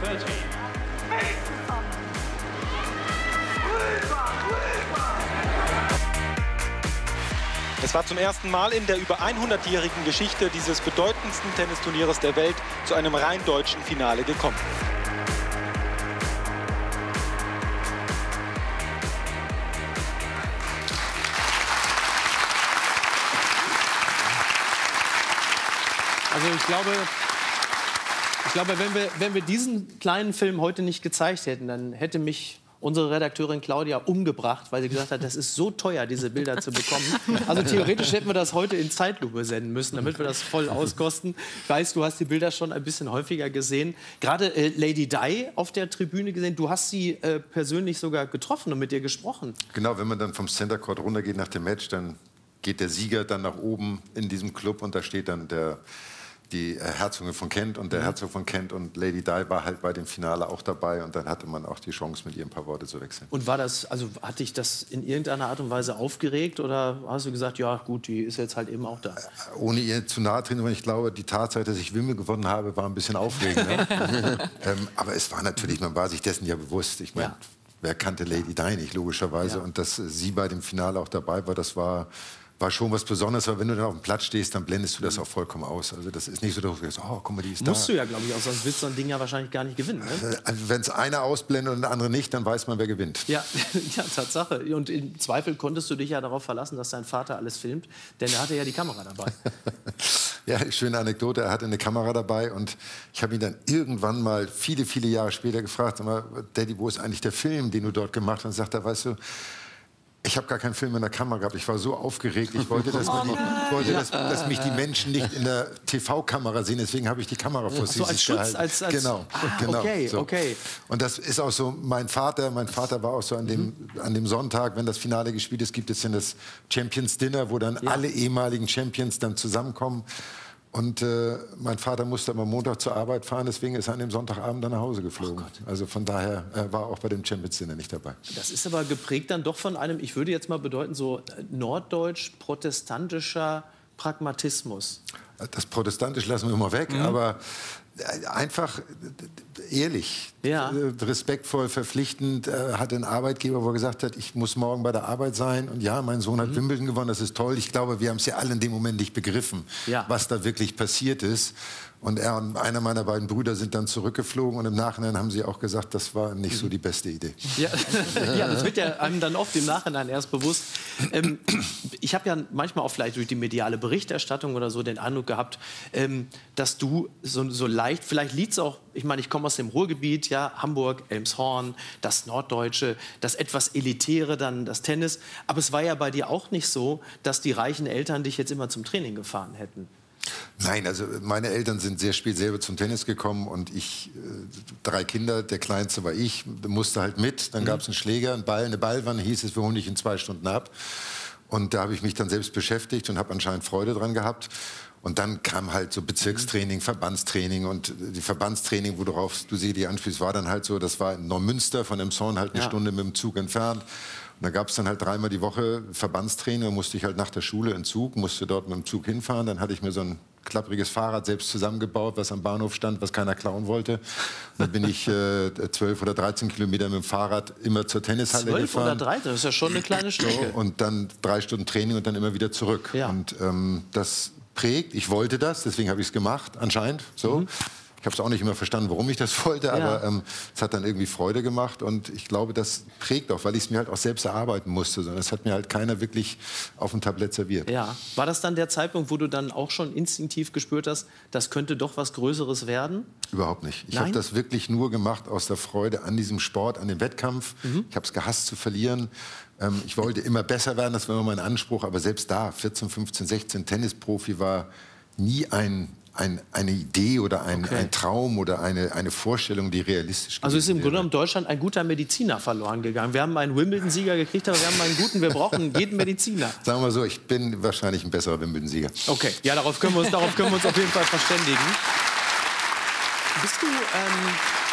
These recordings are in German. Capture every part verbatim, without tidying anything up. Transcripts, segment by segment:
Es war zum ersten Mal in der über hundertjährigen Geschichte dieses bedeutendsten Tennisturnieres der Welt zu einem rein deutschen Finale gekommen. Also ich glaube, ich glaube wenn, wir, wenn wir diesen kleinen Film heute nicht gezeigt hätten, dann hätte mich unsere Redakteurin Claudia umgebracht, weil sie gesagt hat, das ist so teuer, diese Bilder zu bekommen. Also theoretisch hätten wir das heute in Zeitlupe senden müssen, damit wir das voll auskosten. Ich weiß, du hast die Bilder schon ein bisschen häufiger gesehen. Gerade äh, Lady Di auf der Tribüne gesehen. Du hast sie äh, persönlich sogar getroffen und mit ihr gesprochen. Genau, wenn man dann vom Center Court runtergeht nach dem Match, dann geht der Sieger dann nach oben in diesem Club und da steht dann der die Herzogin von Kent und der Herzog von Kent und Lady Di war halt bei dem Finale auch dabei und dann hatte man auch die Chance, mit ihr ein paar Worte zu wechseln. Und war das, also hat dich das in irgendeiner Art und Weise aufgeregt oder hast du gesagt, ja gut, die ist jetzt halt eben auch da? Ohne ihr zu nahe treten, aber ich glaube, die Tatsache, dass ich Wimbledon gewonnen habe, war ein bisschen aufregend. Ne? ähm, aber es war natürlich, man war sich dessen ja bewusst. Ich meine, ja. Wer kannte Lady Di nicht, logischerweise. Ja. Und dass sie bei dem Finale auch dabei war, das war... war schon was Besonderes, aber wenn du dann auf dem Platz stehst, dann blendest du das auch vollkommen aus. Also das ist nicht so, dass du sagst, oh, guck mal, die ist da. Musst du ja, glaube ich, auch, sonst willst du so ein Ding ja wahrscheinlich gar nicht gewinnen. Ne? Also wenn es einer ausblendet und der andere nicht, dann weiß man, wer gewinnt. Ja, ja, Tatsache. Und im Zweifel konntest du dich ja darauf verlassen, dass dein Vater alles filmt, denn er hatte ja die Kamera dabei. Ja, schöne Anekdote, er hatte eine Kamera dabei und ich habe ihn dann irgendwann mal viele, viele Jahre später gefragt, Daddy, wo ist eigentlich der Film, den du dort gemacht hast? Und sagt er, weißt du, ich habe gar keinen Film in der Kamera gehabt. Ich war so aufgeregt. Ich wollte, dass, die, wollte dass, dass mich die Menschen nicht in der T V-Kamera sehen. Deswegen habe ich die Kamera vor so als Schutz, als, als genau, ah, genau. Okay, so. okay. Und das ist auch so. Mein Vater, mein Vater war auch so an dem, mhm. an dem Sonntag, wenn das Finale gespielt ist, gibt es dann das Champions Dinner, wo dann ja. alle ehemaligen Champions dann zusammenkommen. Und äh, mein Vater musste am Montag zur Arbeit fahren, deswegen ist er an dem Sonntagabend dann nach Hause geflogen. Oh also von daher äh, war er auch bei dem Champions Dinner nicht dabei. Das ist aber geprägt dann doch von einem, ich würde jetzt mal bedeuten, so norddeutsch-protestantischer Pragmatismus. Das protestantisch lassen wir immer weg, mhm. aber einfach ehrlich, ja. respektvoll, verpflichtend. Er hatte einen Arbeitgeber, wo er gesagt hat, ich muss morgen bei der Arbeit sein. Und ja, mein Sohn hat mhm. Wimbledon gewonnen, das ist toll. Ich glaube, wir haben es ja alle in dem Moment nicht begriffen, ja. was da wirklich passiert ist. Und er und einer meiner beiden Brüder sind dann zurückgeflogen und im Nachhinein haben sie auch gesagt, das war nicht so die beste Idee. Ja, ja, das wird ja einem dann oft im Nachhinein erst bewusst. Ähm, ich habe ja manchmal auch vielleicht durch die mediale Berichterstattung oder so den Eindruck gehabt, ähm, dass du so, so leicht, vielleicht liegt es auch, ich meine, ich komme aus dem Ruhrgebiet, ja, Hamburg, Elmshorn, das Norddeutsche, das etwas Elitäre, dann das Tennis. Aber es war ja bei dir auch nicht so, dass die reichen Eltern dich jetzt immer zum Training gefahren hätten. Nein, also meine Eltern sind sehr spät selber zum Tennis gekommen und ich, äh, drei Kinder, der Kleinste war ich, musste halt mit. Dann mhm. gab es einen Schläger, einen Ball, eine Ballwanne, hieß es, wir holen dich in zwei Stunden ab. Und da habe ich mich dann selbst beschäftigt und habe anscheinend Freude dran gehabt. Und dann kam halt so Bezirkstraining, Verbandstraining und die Verbandstraining, worauf du sie die anspielst, war dann halt so, das war in Neumünster von Emshorn halt eine ja. Stunde mit dem Zug entfernt. Und da gab es dann halt dreimal die Woche Verbandstraining, da musste ich halt nach der Schule in Zug, musste dort mit dem Zug hinfahren. Dann hatte ich mir so ein klappriges Fahrrad selbst zusammengebaut, was am Bahnhof stand, was keiner klauen wollte. Und dann bin ich äh, zwölf oder dreizehn Kilometer mit dem Fahrrad immer zur Tennishalle gefahren. zwölf oder dreizehn, das ist ja schon eine kleine Strecke. Und dann drei Stunden Training und dann immer wieder zurück. Ja. Und ähm, das prägt, ich wollte das, deswegen habe ich es gemacht, anscheinend so. Mhm. Ich habe es auch nicht immer verstanden, warum ich das wollte, ja. aber ähm, es hat dann irgendwie Freude gemacht und ich glaube, das prägt auch, weil ich es mir halt auch selbst erarbeiten musste. Das hat mir halt keiner wirklich auf dem Tablett serviert. Ja. War das dann der Zeitpunkt, wo du dann auch schon instinktiv gespürt hast, das könnte doch was Größeres werden? Überhaupt nicht. Ich habe das wirklich nur gemacht aus der Freude an diesem Sport, an dem Wettkampf. Mhm. Ich habe es gehasst zu verlieren. Ähm, ich wollte immer besser werden, das war immer mein Anspruch, aber selbst da, vierzehn, fünfzehn, sechzehn, Tennisprofi war nie ein Ein, eine Idee oder ein, okay. ein Traum oder eine, eine Vorstellung, die realistisch ist. Also ist im Grunde genommen Deutschland ein guter Mediziner verloren gegangen. Wir haben einen Wimbledon-Sieger gekriegt, aber wir haben einen guten, wir brauchen jeden Mediziner. Sagen wir so, ich bin wahrscheinlich ein besserer Wimbledon-Sieger. Okay, ja, darauf können wir uns, darauf können wir uns auf jeden Fall verständigen. Bist du ähm,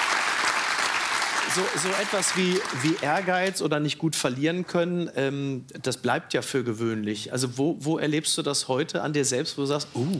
so, so etwas wie, wie Ehrgeiz oder nicht gut verlieren können, ähm, das bleibt ja für gewöhnlich. Also wo, wo erlebst du das heute an dir selbst, wo du sagst, uh,